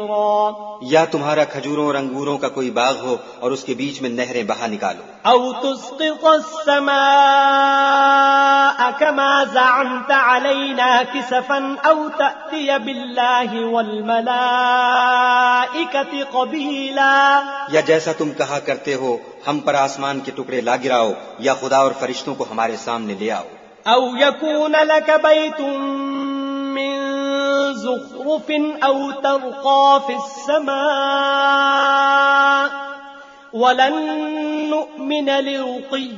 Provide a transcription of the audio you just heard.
तफजीरा। या तुम्हारा खजूरों और अंगूरों का कोई बाग हो और उसके बीच में नहरें बहा निकालो। औ तुस्क़ित अस्समाअ कमा ज़अमत अलैना किसफन औ तअतिय बिल्लाहि वल मलाइकति क़बीला। या जैसा तुम कहा करते हो हम पर आसमान के टुकड़े ला गिराओ या खुदा और फरिश्तों को हमारे सामने ले आओ। औ यकून लक बैतुम मिन ज़ुख़रुफ़िन औ तर्क़ा फ़िस्समाअ वलन नु'मिन लिरुक़िय्यिक